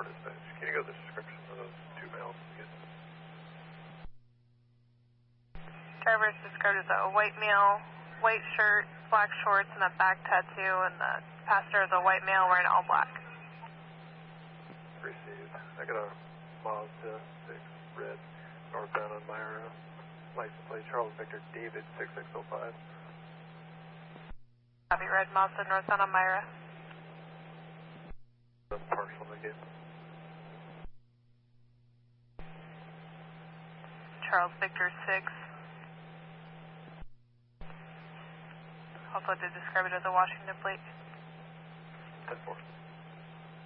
4 dispatch. Can you go to the description of those 2 males? Driver is described as a white male, white shirt, black shorts, and a back tattoo, and the passenger is a white male wearing all black. Received. I got a Mazda 6 red northbound on Myra. License plate Charles Victor David 6605. Copy, red Mazda northbound on Myra. Partial negative. Charles Victor 6. Also did describe it as a Washington plate. 10-4.